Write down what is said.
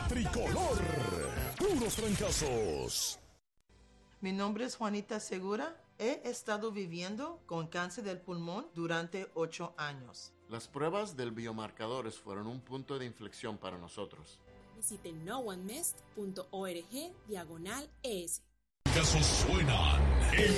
tricolor. Puros trancazos. Mi nombre es Juanita Segura. He estado viviendo con cáncer del pulmón durante 8 años. Las pruebas del biomarcadores fueron un punto de inflexión para nosotros. Visite noonemest.org/ES. Casos suenan.